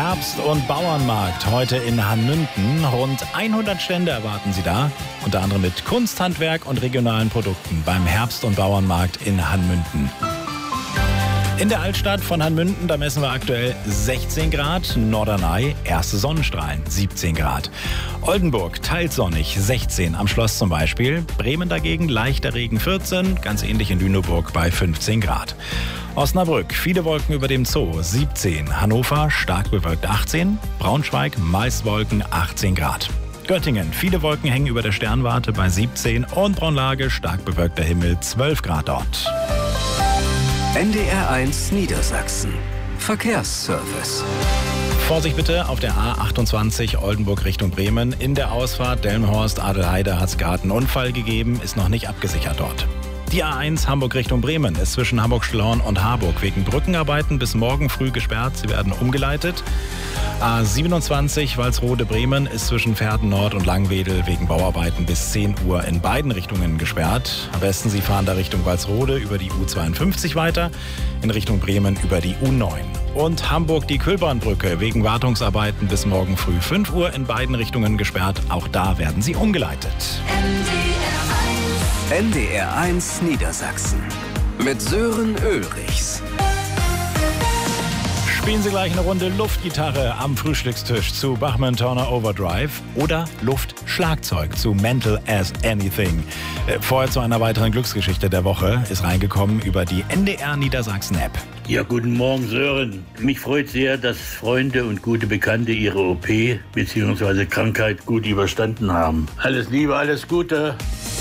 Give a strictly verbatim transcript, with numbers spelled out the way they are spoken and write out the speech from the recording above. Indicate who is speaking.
Speaker 1: Herbst- und Bauernmarkt heute in Hanmünden. Rund hundert Stände erwarten Sie da, unter anderem mit Kunsthandwerk und regionalen Produkten beim Herbst- und Bauernmarkt in Hanmünden. In der Altstadt von Hanmünden, da messen wir aktuell sechzehn Grad, Norderney erste Sonnenstrahlen, siebzehn Grad. Oldenburg teils sonnig, sechzehn am Schloss zum Beispiel. Bremen dagegen leichter Regen, vierzehn, ganz ähnlich in Lüneburg bei fünfzehn Grad. Osnabrück, viele Wolken über dem Zoo, siebzehn. Hannover, stark bewölkt, achtzehn. Braunschweig, meist Wolken, achtzehn Grad. Göttingen, viele Wolken hängen über der Sternwarte bei siebzehn. Und Braunlage, stark bewölkter Himmel, zwölf Grad dort.
Speaker 2: N D R eins Niedersachsen. Verkehrsservice.
Speaker 1: Vorsicht bitte auf der A achtundzwanzig Oldenburg Richtung Bremen. In der Ausfahrt Delmenhorst-Adelheide hat es gerade einen Unfall gegeben, ist noch nicht abgesichert dort. Die A eins Hamburg Richtung Bremen ist zwischen Hamburg-Schlorn und Harburg wegen Brückenarbeiten bis morgen früh gesperrt. Sie werden umgeleitet. A siebenundzwanzig Walsrode-Bremen ist zwischen Verden Nord und Langwedel wegen Bauarbeiten bis zehn Uhr in beiden Richtungen gesperrt. Am besten Sie fahren da Richtung Walsrode über die U zweiundfünfzig weiter, in Richtung Bremen über die U neun. Und Hamburg die Kühlbahnbrücke wegen Wartungsarbeiten bis morgen früh fünf Uhr in beiden Richtungen gesperrt. Auch da werden Sie umgeleitet.
Speaker 2: N D R eins Niedersachsen mit Sören Ulrichs.
Speaker 1: Spielen Sie gleich eine Runde Luftgitarre am Frühstückstisch zu Bachmann-Turner Overdrive oder Luftschlagzeug zu Mental as Anything. Äh, vorher zu einer weiteren Glücksgeschichte der Woche ist reingekommen über die N D R Niedersachsen-App.
Speaker 3: Ja, guten Morgen, Sören. Mich freut sehr, dass Freunde und gute Bekannte ihre O P bzw. Krankheit gut überstanden haben. Alles Liebe, alles Gute.